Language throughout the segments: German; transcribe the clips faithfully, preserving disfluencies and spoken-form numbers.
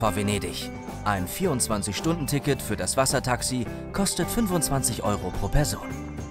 vor Venedig. Ein vierundzwanzig-Stunden-Ticket für das Wassertaxi kostet fünfundzwanzig Euro pro Person.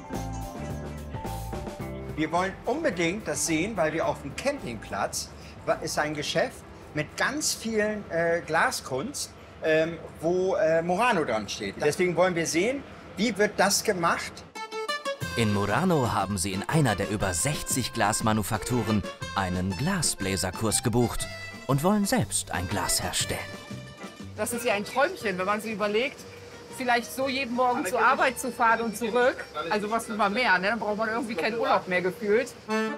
Wir wollen unbedingt das sehen, weil wir auf dem Campingplatz ist ein Geschäft mit ganz vielen äh, Glaskunst, ähm, wo äh, Murano dran steht. Deswegen wollen wir sehen, wie wird das gemacht. In Murano haben sie in einer der über sechzig Glasmanufakturen einen Glasbläserkurs gebucht und wollen selbst ein Glas herstellen. Das ist ja ein Träumchen, wenn man sich überlegt, vielleicht so jeden Morgen zur Arbeit zu fahren und zurück. Also was will man mehr, ne? Dann braucht man irgendwie keinen Urlaub mehr gefühlt.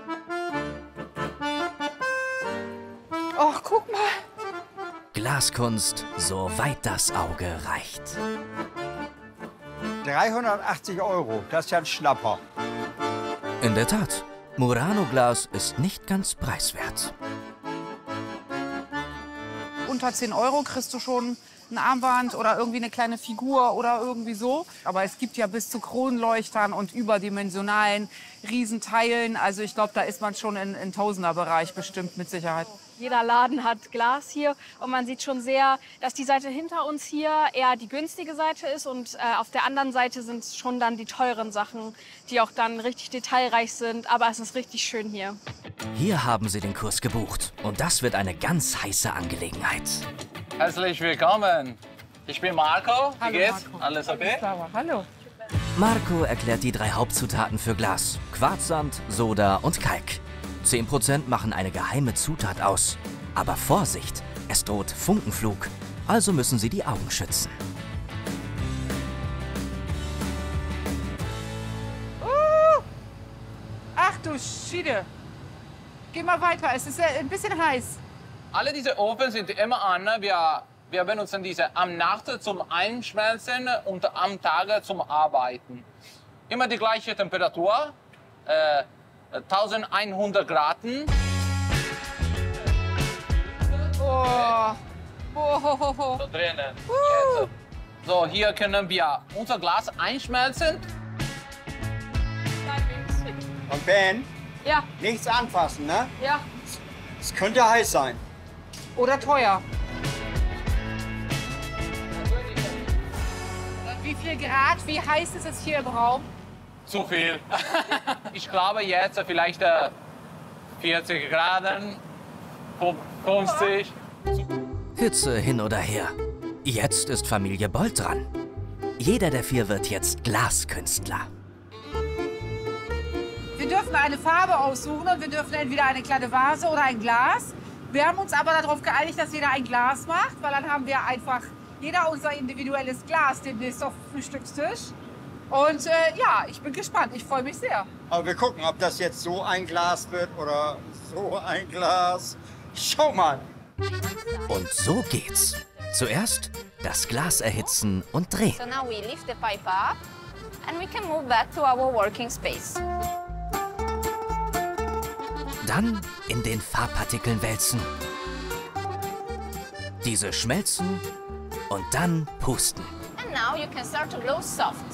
Ach, guck mal. Glaskunst, soweit das Auge reicht. dreihundertachtzig Euro, das ist ja ein Schnapper. In der Tat, Murano-Glas ist nicht ganz preiswert. Unter zehn Euro kriegst du schon ein Armband oder irgendwie eine kleine Figur oder irgendwie so. Aber es gibt ja bis zu Kronleuchtern und überdimensionalen Riesenteilen. Also ich glaube, da ist man schon in, in Tausenderbereich bestimmt mit Sicherheit. Jeder Laden hat Glas hier und man sieht schon sehr, dass die Seite hinter uns hier eher die günstige Seite ist und äh, auf der anderen Seite sind schon dann die teuren Sachen, die auch dann richtig detailreich sind. Aber es ist richtig schön hier. Hier haben sie den Kurs gebucht und das wird eine ganz heiße Angelegenheit. Herzlich willkommen. Ich bin Marco. Wie Hallo, geht's? Marco. Alles okay? Hallo. Marco erklärt die drei Hauptzutaten für Glas: Quarzsand, Soda und Kalk. zehn Prozent machen eine geheime Zutat aus. Aber Vorsicht, es droht Funkenflug. Also müssen sie die Augen schützen. Uh, ach du Schiede. Geh mal weiter, es ist ein bisschen heiß. Alle diese Ofen sind immer an. Wir, wir benutzen diese am Nacht zum Einschmelzen und am Tag zum Arbeiten. Immer die gleiche Temperatur, äh, elfhundert Grad. Oh. Oh. So drinnen. Jetzt. So, hier können wir unser Glas einschmelzen. Und Ben, Ja, nichts anfassen, ne? ja. Es könnte heiß sein. Oder teuer. Wie viel Grad, wie heiß ist es hier im Raum? Zu viel. Ich glaube jetzt vielleicht äh, vierzig Grad, fünfzig. Hitze hin oder her. Jetzt ist Familie Bolt dran. Jeder der vier wird jetzt Glaskünstler. Wir dürfen eine Farbe aussuchen und wir dürfen entweder eine kleine Vase oder ein Glas. Wir haben uns aber darauf geeinigt, dass jeder ein Glas macht, weil dann haben wir einfach jeder unser individuelles Glas demnächst auf dem Frühstückstisch. Und äh, ja, ich bin gespannt. Ich freue mich sehr. Aber wir gucken, ob das jetzt so ein Glas wird oder so ein Glas. Schau mal. Und so geht's. Zuerst das Glas erhitzen und drehen. So now we lift the pipe up and we can move back to our working space. Dann in den Farbpartikeln wälzen. Diese schmelzen und dann pusten. And now you can start to blow soft.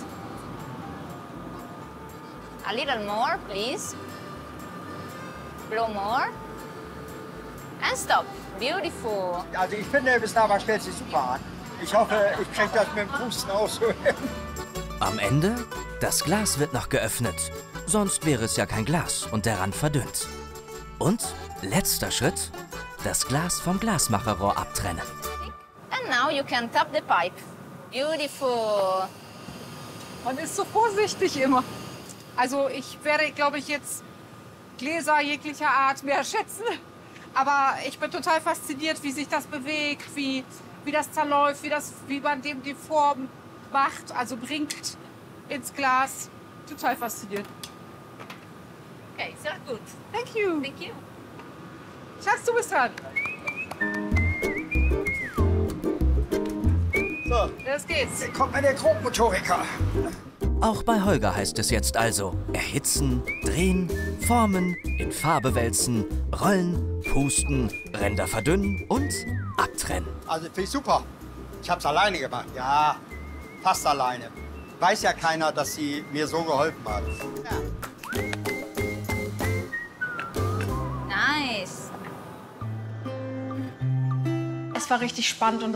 A little more, please. Blow more. And stop. Beautiful. Also ich finde, bis dahin stellt sich super an. Ich hoffe, ich kriege das mit dem Pusten auch so hin. Am Ende, das Glas wird noch geöffnet. Sonst wäre es ja kein Glas und der Rand verdünnt. Und letzter Schritt, das Glas vom Glasmacherrohr abtrennen. And now you can tap the pipe. Beautiful. Man ist so vorsichtig immer. Also ich werde, glaube ich, jetzt Gläser jeglicher Art mehr schätzen. Aber ich bin total fasziniert, wie sich das bewegt, wie, wie das zerläuft, wie, das, wie man dem die Form macht, also bringt ins Glas. Total faszinierend. Okay, sehr gut. Thank you. Thank you. Schatz, du bist dran. So, Los geht's. jetzt kommt mir der Grobmotoriker. Auch bei Holger heißt es jetzt also erhitzen, drehen, formen, in Farbe wälzen, rollen, pusten, Ränder verdünnen und abtrennen. Also finde ich super. Ich habe es alleine gemacht. Ja, fast alleine. Weiß ja keiner, dass sie mir so geholfen hat. Ja. Nice. Es war richtig spannend und